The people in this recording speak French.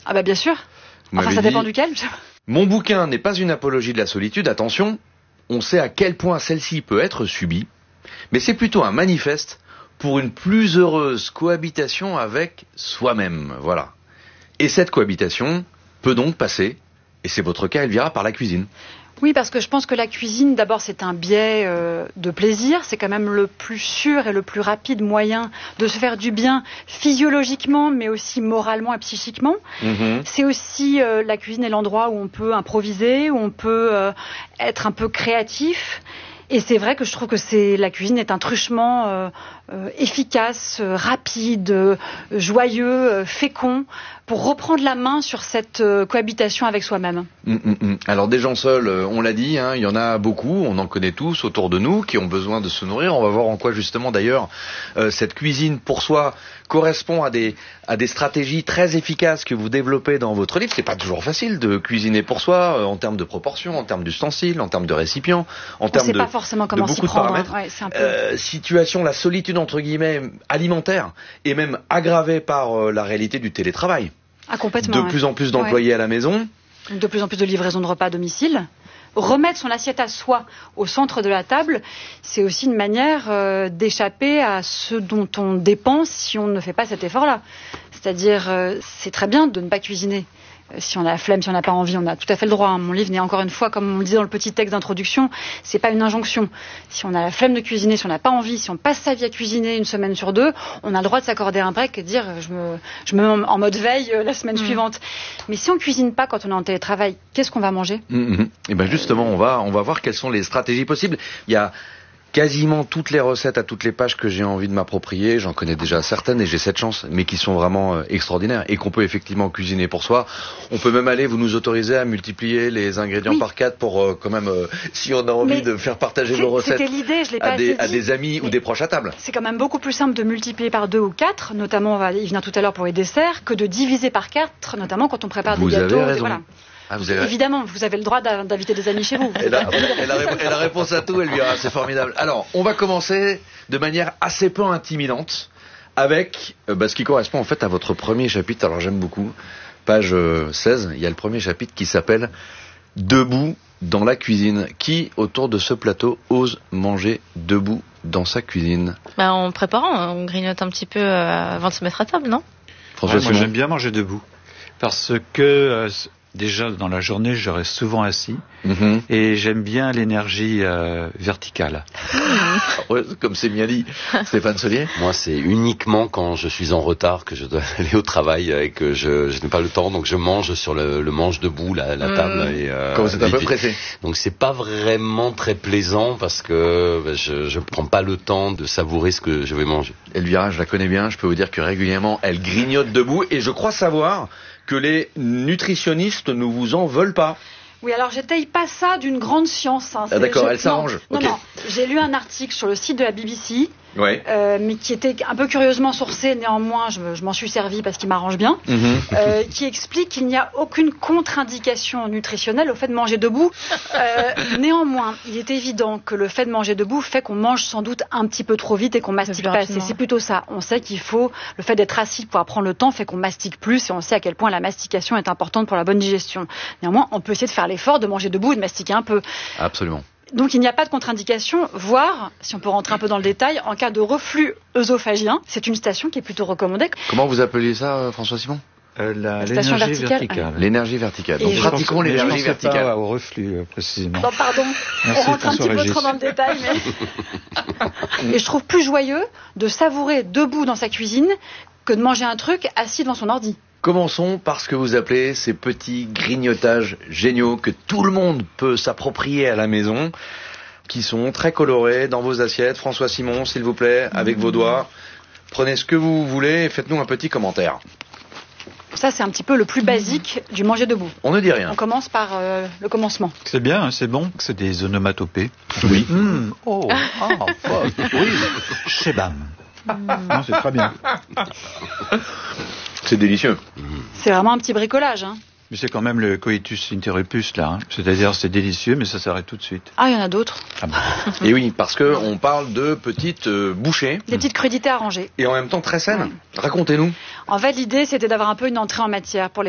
Ah bah bien sûr. Enfin, ça dépend duquel. Mon bouquin n'est pas une apologie de la solitude, attention, on sait à quel point celle-ci peut être subie, mais c'est plutôt un manifeste pour une plus heureuse cohabitation avec soi-même, voilà. Et cette cohabitation peut donc passer, et c'est votre cas Elvira, par la cuisine. Oui, parce que je pense que la cuisine, d'abord, c'est un biais de plaisir. C'est quand même le plus sûr et le plus rapide moyen de se faire du bien physiologiquement, mais aussi moralement et psychiquement. C'est aussi, la cuisine est l'endroit où on peut improviser, où on peut être un peu créatif. Et c'est vrai que je trouve que la cuisine est un truchement efficace, rapide, joyeux, fécond, pour reprendre la main sur cette cohabitation avec soi-même. Alors des gens seuls, on l'a dit, il y en a beaucoup, on en connaît tous autour de nous, qui ont besoin de se nourrir. On va voir en quoi justement d'ailleurs cette cuisine pour soi correspond à des stratégies très efficaces que vous développez dans votre livre. C'est pas toujours facile de cuisiner pour soi, en termes de proportions, en termes d'ustensiles, en termes de récipients, en termes de, forcément comment de beaucoup de paramètres. Ouais, c'est un peu... situation, la solitude entre guillemets alimentaire, et même aggravée par la réalité du télétravail. Ah, complètement. De plus en plus d'employés à la maison. De plus en plus de livraisons de repas à domicile. Remettre son assiette à soi au centre de la table, c'est aussi une manière d'échapper à ce dont on dépense si on ne fait pas cet effort-là. C'est-à-dire, c'est très bien de ne pas cuisiner. Si on a la flemme, si on n'a pas envie, on a tout à fait le droit. Mon livre n'est encore une fois, comme on le dit dans le petit texte d'introduction, c'est pas une injonction. Si on a la flemme de cuisiner, si on n'a pas envie, si on passe sa vie à cuisiner une semaine sur deux, on a le droit de s'accorder un break et de dire je me mets en mode veille la semaine suivante. Mais si on cuisine pas quand on est en télétravail, qu'est-ce qu'on va manger? Et ben justement, on va voir quelles sont les stratégies possibles. Il y a quasiment toutes les recettes à toutes les pages que j'ai envie de m'approprier, j'en connais déjà certaines et j'ai cette chance, mais qui sont vraiment extraordinaires et qu'on peut effectivement cuisiner pour soi. On peut même aller, vous nous autorisez à multiplier les ingrédients par 4 pour quand même, si on a envie de faire partager vos recettes à des amis ou des proches à table. C'est quand même beaucoup plus simple de multiplier par 2 ou 4, notamment, il vient tout à l'heure pour les desserts, que de diviser par 4, notamment quand on prépare des gâteaux. Vous avez raison. Voilà. Vous Évidemment, vous avez le droit d'inviter des amis chez vous. Et la réponse à tout, Elvira, c'est formidable. Alors, on va commencer de manière assez peu intimidante avec ce qui correspond en fait à votre premier chapitre. Alors j'aime beaucoup, page 16, il y a le premier chapitre qui s'appelle « Debout dans la cuisine ». Qui, autour de ce plateau, ose manger debout dans sa cuisine? En préparant, on grignote un petit peu avant de se mettre à table, non? François, moi j'aime bien manger debout, parce que... déjà, dans la journée, je reste souvent assis et j'aime bien l'énergie verticale. Comme c'est bien dit. Stéphane Solier? Moi, c'est uniquement quand je suis en retard que je dois aller au travail et que je n'ai pas le temps, donc je mange sur le manche debout, la table. Et, quand vous êtes un peu pressé. Donc c'est pas vraiment très plaisant parce que je prends pas le temps de savourer ce que je vais manger. Elvira, je la connais bien, je peux vous dire que régulièrement, elle grignote debout et je crois savoir que les nutritionnistes ne vous en veulent pas. Oui, alors j'étaye pas ça d'une grande science. Ah, d'accord, elle s'arrange. Non, j'ai lu un article sur le site de la BBC, ouais. Mais qui était un peu curieusement sourcé, néanmoins je m'en suis servi parce qu'il m'arrange bien, qui explique qu'il n'y a aucune contre-indication nutritionnelle au fait de manger debout. Néanmoins, il est évident que le fait de manger debout fait qu'on mange sans doute un petit peu trop vite et qu'on mastique pas assez. C'est plutôt ça. On sait qu'il faut, le fait d'être assis pour prendre le temps fait qu'on mastique plus et on sait à quel point la mastication est importante pour la bonne digestion. Néanmoins, on peut essayer de faire l'effort de manger debout et de mastiquer un peu. Absolument. Donc il n'y a pas de contre-indication, voire, si on peut rentrer un peu dans le détail, en cas de reflux œsophagien, c'est une station qui est plutôt recommandée. Comment vous appeliez ça, François Simon? L'énergie verticale. L'énergie verticale. Donc pratiquons l'énergie verticale. Pas au reflux, précisément. Non, pardon, merci, on rentre un petit peu trop dans le détail, mais... Et je trouve plus joyeux de savourer debout dans sa cuisine que de manger un truc assis devant son ordi. Commençons par ce que vous appelez ces petits grignotages géniaux que tout le monde peut s'approprier à la maison, qui sont très colorés dans vos assiettes. François Simon, s'il vous plaît, avec vos doigts, prenez ce que vous voulez et faites-nous un petit commentaire. Ça, c'est un petit peu le plus basique du manger debout. On ne dit rien. On commence par le commencement. C'est bien, c'est bon. C'est des onomatopées. Oui. Oh, fuck. Oui. Shebam. Non, c'est très bien. C'est délicieux. C'est vraiment un petit bricolage, hein. Mais c'est quand même le coitus interruptus, là. C'est-à-dire, c'est délicieux, mais ça s'arrête tout de suite. Ah, il y en a d'autres. Ah bon. Et oui, parce que on parle de petites bouchées. Des petites crudités arrangées. Et en même temps très saines. Ouais. Racontez-nous. En fait, l'idée, c'était d'avoir un peu une entrée en matière pour les